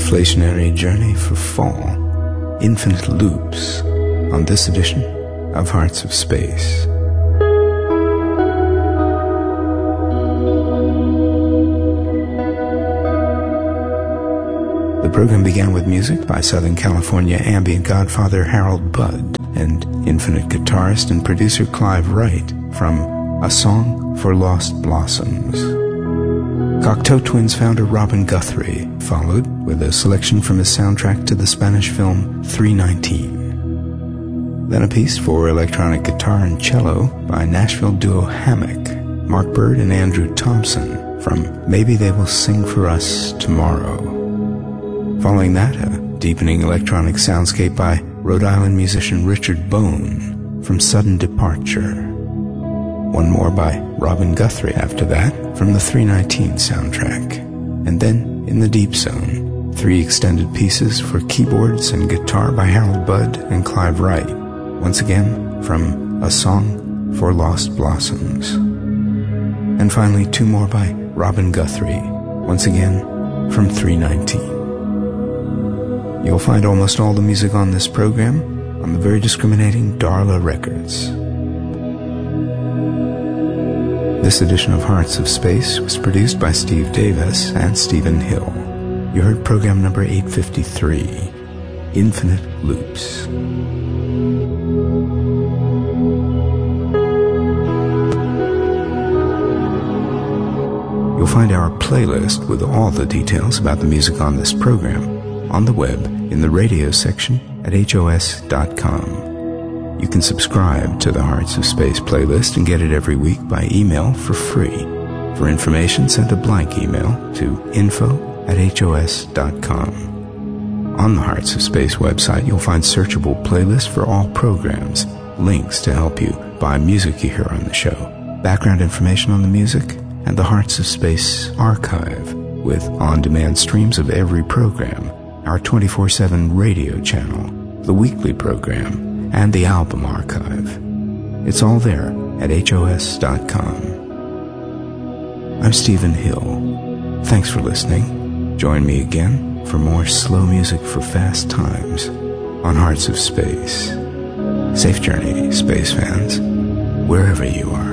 deflationary journey for fall, Infinite Loops, on this edition of Hearts of Space. The program began with music by Southern California ambient godfather Harold Budd and infinite guitarist and producer Clive Wright from A Song for Lost Blossoms. Cocteau Twins founder Robin Guthrie followed with a selection from his soundtrack to the Spanish film 319. Then a piece for electronic guitar and cello by Nashville duo Hammock, Mark Bird and Andrew Thompson from Maybe They Will Sing For Us Tomorrow. Following that, a deepening electronic soundscape by Rhode Island musician Richard Bone from Sudden Departure. One more by Robin Guthrie after that from the 319 soundtrack. And then, in the Deep Zone, 3 extended pieces for keyboards and guitar by Harold Budd and Clive Wright. Once again, from A Song for Lost Blossoms. And finally, 2 more by Robin Guthrie, once again from 319. You'll find almost all the music on this program on the very discriminating Darla Records. This edition of Hearts of Space was produced by Steve Davis and Stephen Hill. You heard program number 853, Infinite Loops. You'll find our playlist with all the details about the music on this program on the web in the radio section at HOS.com. You can subscribe to the Hearts of Space playlist and get it every week by email for free. For information, send a blank email to info@HOS.com. On the Hearts of Space website, you'll find searchable playlists for all programs, links to help you buy music you hear on the show, background information on the music, and the Hearts of Space archive with on-demand streams of every program, our 24/7 radio channel, the weekly program, and the album archive. It's all there at HOS.com. I'm Stephen Hill. Thanks for listening. Join me again for more slow music for fast times on Hearts of Space. Safe journey, space fans, wherever you are.